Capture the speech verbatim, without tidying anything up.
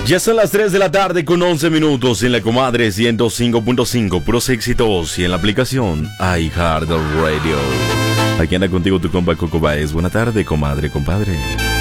Ya son las tres de la tarde con once minutos en la Comadre ciento cinco punto cinco, puros éxitos, y en la aplicación iHeartRadio. Aquí anda contigo tu compa Coco Baez. Buena tarde, comadre, compadre.